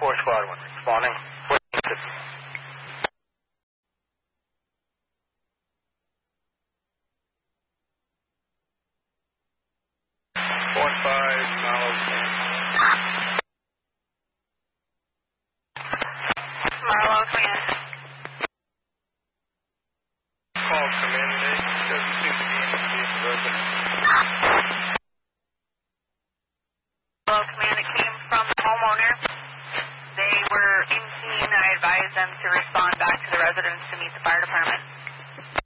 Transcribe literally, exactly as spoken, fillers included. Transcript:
four Squad one responding. One five Mallow. Marlow, come in. Call come in. It doesn't seem to be indicating resident. Marlow, come in. It came from the homeowner. They were in Keene. I advised them to respond.